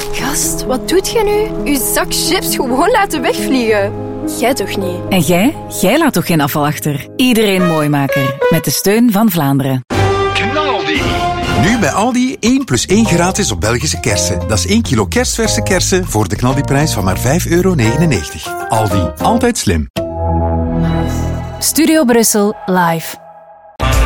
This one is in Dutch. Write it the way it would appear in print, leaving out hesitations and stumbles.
Gast, wat doet je nu? Uw zak chips gewoon laten wegvliegen. Jij toch niet? En jij? Jij laat toch geen afval achter? Iedereen Mooimaker. Met de steun van Vlaanderen. Knaldi. Nu bij Aldi 1 + 1 gratis op Belgische kersen. Dat is 1 kilo kerstverse kersen voor de Knaldi-prijs van maar €5,99. Aldi, altijd slim. Studio Brussel live.